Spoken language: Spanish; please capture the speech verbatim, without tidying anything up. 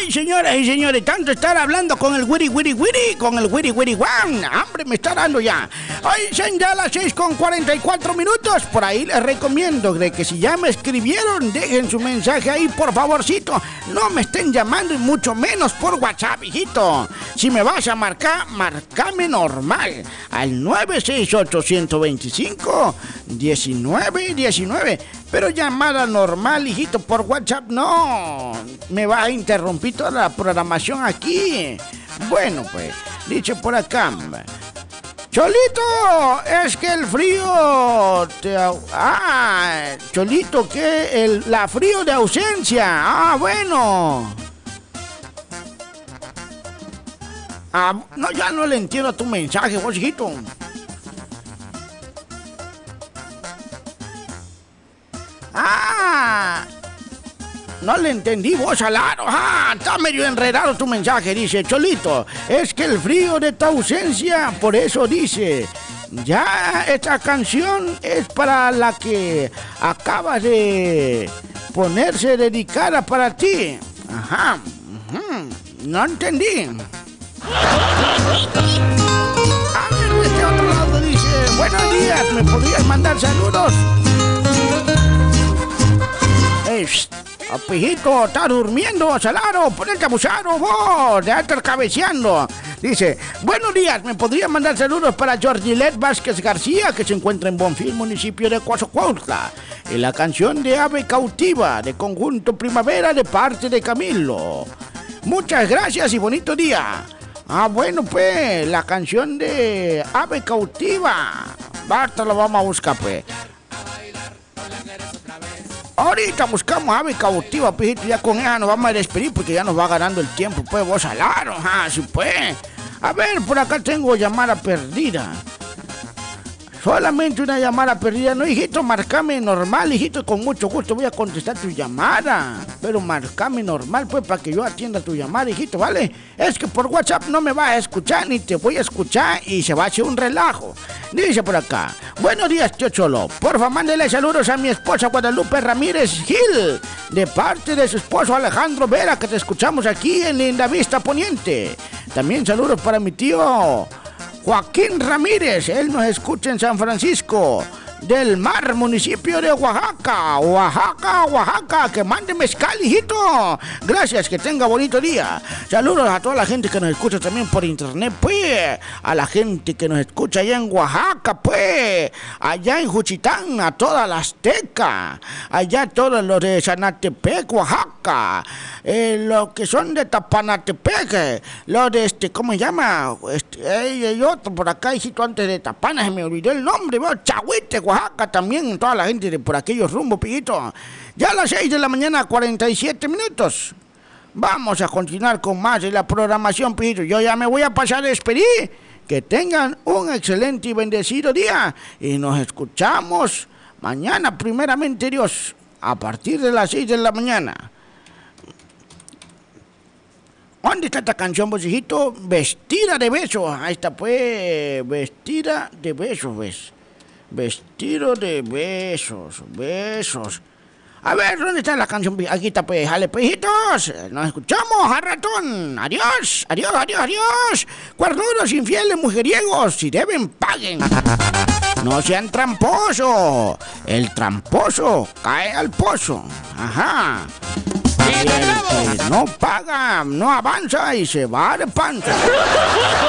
Ay, señoras y señores, tanto estar hablando con el wiri wiri wiri, con el wiri wiri wan, hambre me está dando ya. Hoy son ya las seis con cuarenta y cuatro minutos, por ahí les recomiendo de que si ya me escribieron, dejen su mensaje ahí, por favorcito. No me estén llamando y mucho menos por WhatsApp, hijito. Si me vas a marcar, marcame normal, al nueve seis ocho, uno dos cinco, diecinueve diecinueve. Pero llamada normal, hijito, por WhatsApp no. Me va a interrumpir toda la programación aquí. Bueno, pues, dice por acá. Cholito, es que el frío te... Ah, Cholito, que el la frío de ausencia. Ah, bueno. Ah, no, ya no le entiendo tu mensaje, vos, hijito. Ah, no le entendí, vos, Alaro. Ah, está medio enredado tu mensaje, dice Cholito. Es que el frío de tu ausencia, por eso dice. Ya, esta canción es para la que acabas de ponerse dedicada para ti. Ajá, uh-huh. No entendí. A ver, este otro lado dice, buenos días, ¿me podrías mandar saludos? Ey, apijito, está durmiendo, Salaro, ponete abusado, vos, de estar cabeceando. Dice, buenos días, ¿me podría mandar saludos para Georgilet Vázquez García, que se encuentra en Bonfil, municipio de Coatzacoalcos? Y la canción de Ave Cautiva, de Conjunto Primavera, de parte de Camilo. Muchas gracias y bonito día. Ah, bueno, pues, la canción de Ave Cautiva. Basta, lo vamos a buscar, pues. Ahorita buscamos Ave Cautiva, pijito, ya con ella nos vamos a despedir porque ya nos va ganando el tiempo, pues, vos, Alaro, ah, sí, pues. A ver, por acá tengo llamada perdida. Solamente una llamada perdida. No, hijito, marcame normal, hijito, con mucho gusto voy a contestar tu llamada. Pero marcame normal, pues, para que yo atienda tu llamada, hijito, ¿vale? Es que por WhatsApp no me vas a escuchar, ni te voy a escuchar y se va a hacer un relajo. Dice por acá, buenos días, tío Cholo. Porfa, mándele saludos a mi esposa Guadalupe Ramírez Gil, de parte de su esposo Alejandro Vera, que te escuchamos aquí en Lindavista Poniente. También saludos para mi tío Joaquín Ramírez, él nos escucha en San Francisco del Mar, municipio de Oaxaca, Oaxaca, Oaxaca, que mande mezcal, hijito. Gracias, que tenga bonito día. Saludos a toda la gente que nos escucha también por internet, pues, a la gente que nos escucha allá en Oaxaca, pues, allá en Juchitán, a toda la Azteca, allá todos los de Sanatepec, Oaxaca, eh, los que son de Tapanatepec, los de este, ¿cómo se llama? Este, hay otro por acá, hijito, antes de Tapana, se me olvidó el nombre, veo, Chahuite, Oaxaca, también, toda la gente de por aquellos rumbos, pillito. Ya a las seis de la mañana, cuarenta y siete minutos. Vamos a continuar con más de la programación, pillito. Yo ya me voy a pasar a despedir. Que tengan un excelente y bendecido día. Y nos escuchamos mañana, primeramente Dios, a partir de las seis de la mañana. ¿Dónde está esta canción, vos, hijito? Vestida de besos. Ahí está, pues, vestida de besos, ¿ves? Vestido de besos, besos. A ver, ¿dónde está la canción? Aquí está, pues, jale, pejitos. Nos escuchamos a ratón. Adiós, adiós, adiós, adiós. Cuernudos, infieles, mujeriegos, si deben, paguen. No sean tramposos. El tramposo cae al pozo. Ajá. Y el que no paga, no avanza y se va de panza.